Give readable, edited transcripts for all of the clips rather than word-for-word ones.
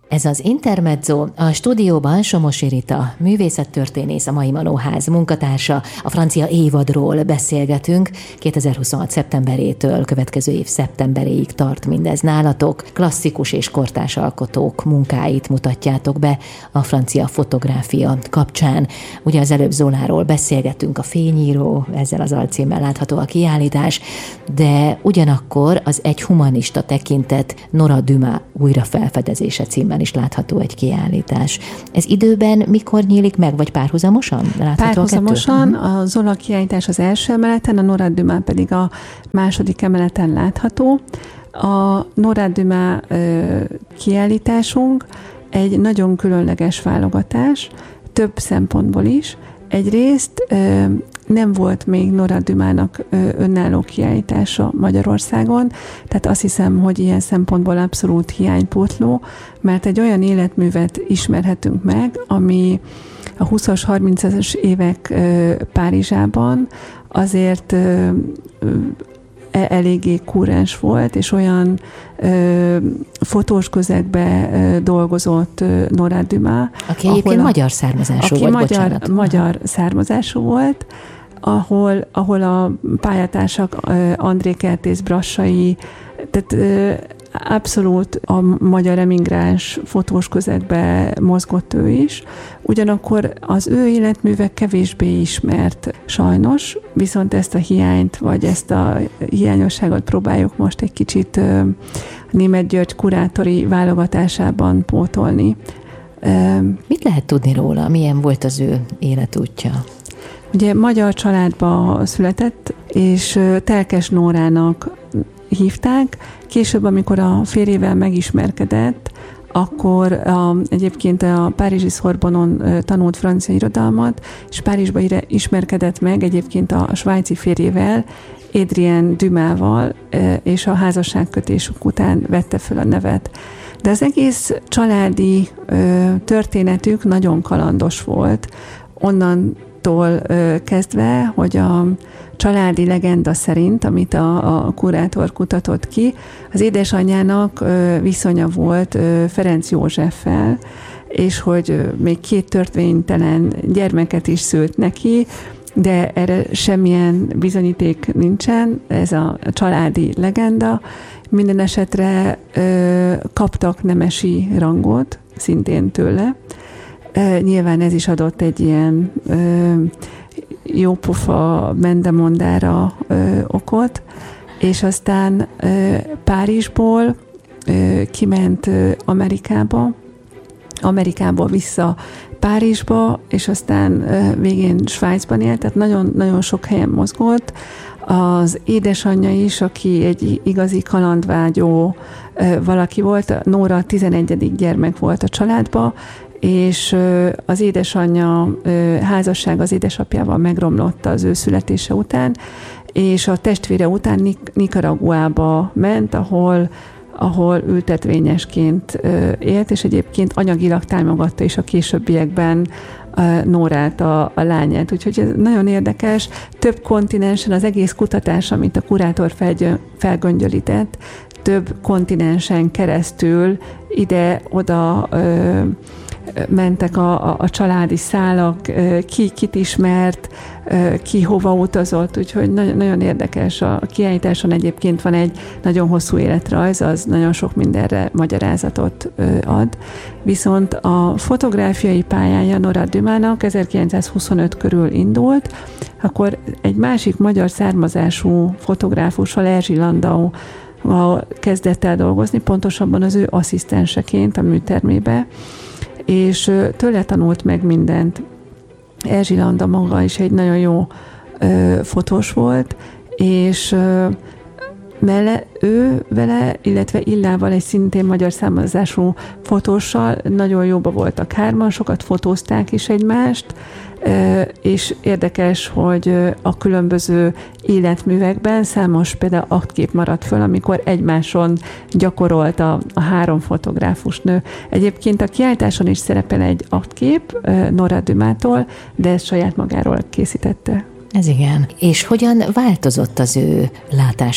Ez az Intermezzo, a stúdióban Somosi Rita, művészettörténész, a Mai Manóház munkatársa. A francia évadról beszélgetünk. 2026. szeptemberétől következő év szeptemberéig tart mindez nálatok. Klasszikus és kortárs alkotók munkáit mutatjátok be a francia fotográfia kapcsán. Ugye az előbb Zoláról beszélgettünk, a Fényíró, ezzel az alcímmel látható a kiállítás, de ugyanakkor az Egy humanista tekintet Nora Dumas újrafelfedezése címmel is látható egy kiállítás. Ez időben mikor nyílik meg, vagy párhuzamosan? Párhuzamosan, a Zola kiállítás az első emeleten, a Nora Dumas pedig a második emeleten látható. A Nora Dumas kiállításunk egy nagyon különleges válogatás, több szempontból is. Egyrészt nem volt még Nora Dumasnak önálló kiállítása Magyarországon, tehát azt hiszem, hogy ilyen szempontból abszolút hiánypótló, mert egy olyan életművet ismerhetünk meg, ami a 20-as, 30-as évek Párizsában azért eléggé kúrens volt, és olyan fotós közegbe dolgozott Nora Dumas. Aki egyébként magyar származású volt, bocsánat. Magyar származású volt, ahol a pályatársak André Kertész, Brassai, tehát abszolút a magyar emigráns fotós közegbe mozgott ő is. Ugyanakkor az ő életműve kevésbé ismert sajnos, viszont ezt a hiányt, vagy ezt a hiányosságot próbáljuk most egy kicsit Németh György kurátori válogatásában pótolni. Mit lehet tudni róla? Milyen volt az ő életútja? Ugye magyar családba született, és Telkes Nórának hívták. Később, amikor a férjével megismerkedett, akkor egyébként a párizsi Szorbonon tanult francia irodalmat, és Párizsba ismerkedett meg egyébként a svájci férjével, Adrien Dumával, és a házasságkötésük után vette föl a nevet. De az egész családi történetük nagyon kalandos volt. Onnantól kezdve, hogy a családi legenda szerint, amit a kurátor kutatott ki, az édesanyjának viszonya volt Ferenc Józseffel, és hogy még 2 törvénytelen gyermeket is szült neki, de erre semmilyen bizonyíték nincsen, ez a családi legenda. Minden esetre kaptak nemesi rangot, szintén tőle. Nyilván ez is adott egy ilyen jópofa mendemondára okot, és aztán Párizsból kiment Amerikából vissza Párizsba, és aztán végén Svájcban élt, tehát nagyon, nagyon sok helyen mozgott. Az édesanyja is, aki egy igazi kalandvágyó valaki volt, Nóra 11. gyermek volt a családba, és az édesanyja házasság az édesapjával megromlott az ő születése után, és a testvére után Nicaraguába ment, ahol ültetvényesként élt, és egyébként anyagilag támogatta is a későbbiekben Nórát, a lányát. Úgyhogy ez nagyon érdekes. Több kontinensen az egész kutatás, amit a kurátor felgöngyölített, több kontinensen keresztül ide-oda mentek a családi szálak, ki kit ismert, ki hova utazott, úgyhogy nagyon érdekes. A kiállításon egyébként van egy nagyon hosszú életrajz, az nagyon sok mindenre magyarázatot ad. Viszont a fotográfiai pályája Nora Dumasnak 1925 körül indult, akkor egy másik magyar származású fotográfussal, Erzsi Landau kezdett el dolgozni, pontosabban az ő asszisztenseként a műtermébe, és tőle tanult meg mindent. Erzsi Landa maga is egy nagyon jó fotós volt, és vele, illetve Illával, egy szintén magyar származású fotóssal nagyon jóba voltak hárman, sokat fotózták is egymást, és érdekes, hogy a különböző életművekben számos például aktkép maradt föl, amikor egymáson gyakorolt a 3 fotográfus nő. Egyébként a kiállításon is szerepel egy aktkép Nora Dumastól, de ezt saját magáról készítette. Ez igen. És hogyan változott az ő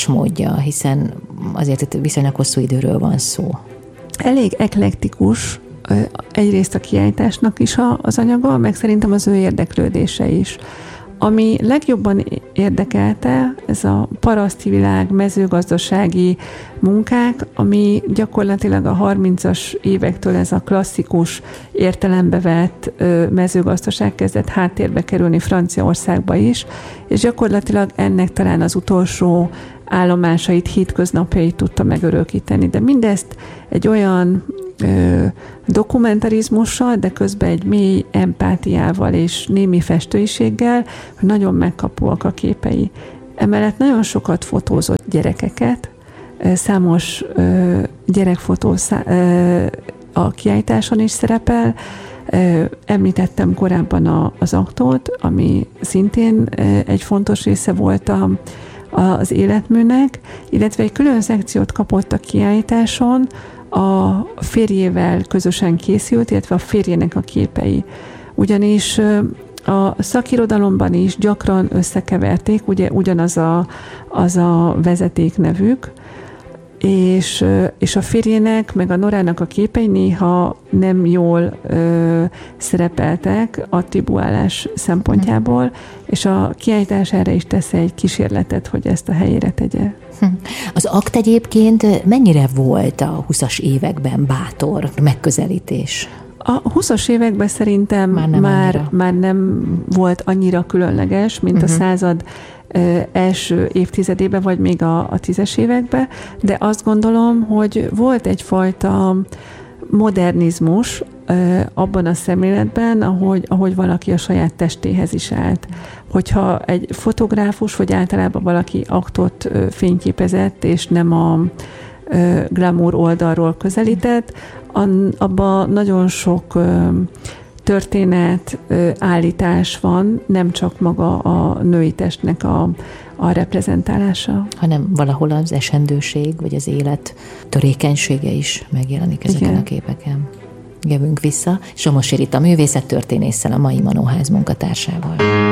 látásmódja, hiszen azért itt viszonylag hosszú időről van szó? Elég eklektikus egyrészt a kiállításnak is az anyaga, meg szerintem az ő érdeklődése is. Ami legjobban érdekelte, ez a paraszti világ, mezőgazdasági munkák, ami gyakorlatilag a 30-as évektől ez a klasszikus értelembe vett mezőgazdaság kezdett háttérbe kerülni Franciaországba is, és gyakorlatilag ennek talán az utolsó állomásait, hétköznapjait tudta megörökíteni. De mindezt egy olyan dokumentarizmussal, de közben egy mély empátiával és némi festőiséggel, hogy nagyon megkapóak a képei. Emellett nagyon sokat fotózott gyerekeket, számos gyerekfotó a kiállításon is szerepel. Említettem korábban az aktót, ami szintén egy fontos része volt az életműnek, illetve egy külön szekciót kapott a kiállításon, a férjével közösen készült, illetve a férjének a képei. Ugyanis a szakirodalomban is gyakran összekeverték, ugye ugyanaz az a vezetéknevük, és a férjének, meg a Norának a képei néha nem jól szerepeltek attribuálás szempontjából, és a kiállítás erre is tesz egy kísérletet, hogy ezt a helyére tegye. Az akt egyébként mennyire volt a 20-as években bátor megközelítés? A 20-as években szerintem már nem volt annyira különleges, mint a század első évtizedében, vagy még a 10-es években, de azt gondolom, hogy volt egyfajta modernizmus abban a szemléletben, ahogy valaki a saját testéhez is állt. Hogyha egy fotográfus, vagy általában valaki aktot fényképezett, és nem a glamour oldalról közelített, abban nagyon sok történet, állítás van, nem csak maga a női testnek a reprezentálása. Hanem valahol az esendőség, vagy az élet törékenysége is megjelenik ezeken a képeken. Jövünk vissza Somogyi Rita művészettörténésszel, a mai Manóház munkatársával.